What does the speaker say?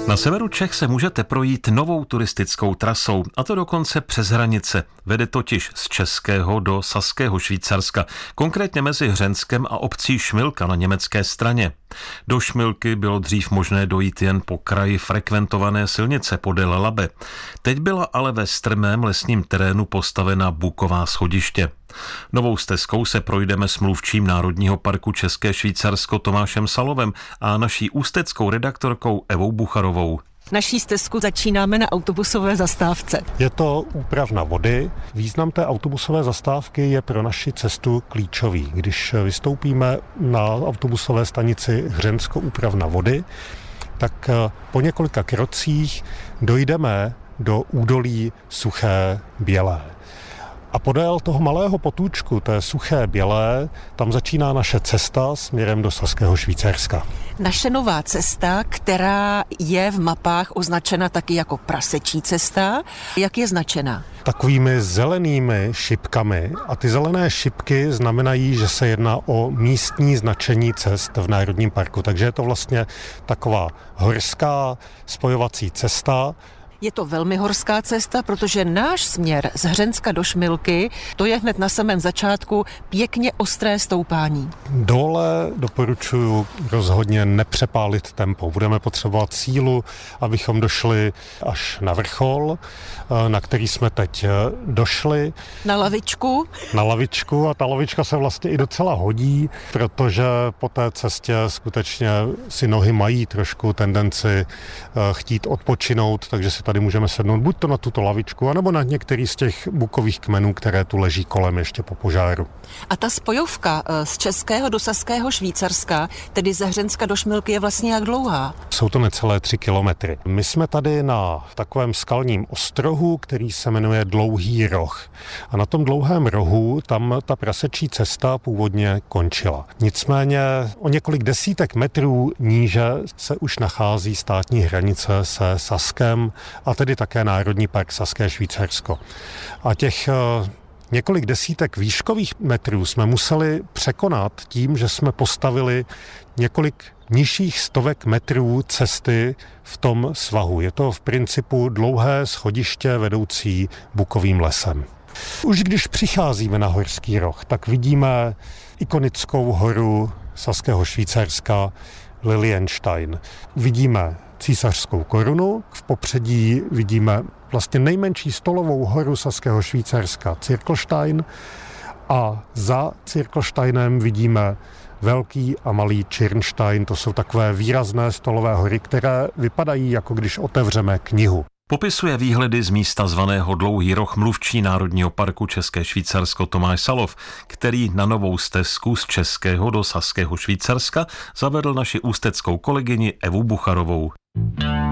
Na severu Čech se můžete projít novou turistickou trasou, a to dokonce přes hranice. Vede totiž z Českého do Saského Švýcarska, konkrétně mezi Hřenskem a obcí Šmilka na německé straně. Do Šmilky bylo dřív možné dojít jen po kraji frekventované silnice podél Labe. Teď byla ale ve strmém lesním terénu postavena buková schodiště. Novou stezkou se projdeme s mluvčím Národního parku České Švýcarsko Tomášem Salovem a naší ústeckou redaktorkou Evou Bucharovou. Naší stezku začínáme na autobusové zastávce. Je to úpravna vody. Význam té autobusové zastávky je pro naši cestu klíčový. Když vystoupíme na autobusové stanici Hřensko úpravna vody, tak po několika krocích dojdeme do údolí Suché Bělé. A podél toho malého potůčku, té Suché Bělé, tam začíná naše cesta směrem do Saského Švýcarska. Naše nová cesta, která je v mapách označena taky jako prasečí cesta, jak je značena? Takovými zelenými šipkami. A ty zelené šipky znamenají, že se jedná o místní značení cest v Národním parku. Takže je to vlastně taková horská spojovací cesta. Je to velmi horská cesta, protože náš směr z Hřenska do Šmilky, to je hned na samém začátku pěkně ostré stoupání. Dole doporučuji rozhodně nepřepálit tempo. Budeme potřebovat sílu, abychom došli až na vrchol, na který jsme teď došli. Na lavičku? Na lavičku, a ta lavička se vlastně i docela hodí, protože po té cestě skutečně si nohy mají trošku tendenci chtít odpočinout, takže si tady můžeme sednout buď to na tuto lavičku, anebo na některý z těch bukových kmenů, které tu leží kolem ještě po požáru. A ta spojovka z Českého do Saského Švýcarska, tedy ze Hřenska do Šmilky, je vlastně jak dlouhá? Jsou to necelé 3 kilometry. My jsme tady na takovém skalním ostrohu, který se jmenuje Dlouhý roh. A na tom dlouhém rohu tam ta prasečí cesta původně končila. Nicméně o několik desítek metrů níže se už nachází státní hranice se Saskem, a tedy také Národní park Saské Švýcarsko. A těch několik desítek výškových metrů jsme museli překonat tím, že jsme postavili několik nižších stovek metrů cesty v tom svahu. Je to v principu dlouhé schodiště vedoucí bukovým lesem. Už když přicházíme na Horský roh, tak vidíme ikonickou horu Saského Švýcarska Lilienstein. Vidíme císařskou korunu, v popředí vidíme vlastně nejmenší stolovou horu Saského Švýcarska Zirkelstein a za Zirkelsteinem vidíme velký a malý Schirnstein. To jsou takové výrazné stolové hory, které vypadají, jako když otevřeme knihu. Popisuje výhledy z místa zvaného Dlouhý roh mluvčí Národního parku České Švýcarsko Tomáš Salov, který na novou stezku z Českého do Saského Švýcarska zavedl naši ústeckou kolegyni Evu Bucharovou.